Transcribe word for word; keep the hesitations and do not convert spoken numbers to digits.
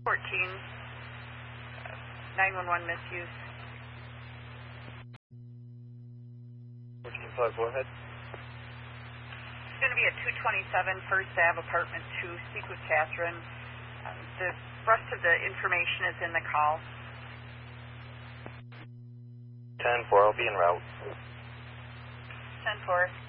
fourteen, nine one one misuse. fourteen five, go ahead. It's going to be at two twenty-seven First Ave, Apartment two, speak with Catherine. Um, the rest of the information is in the call. ten four, I'll be en route. ten four.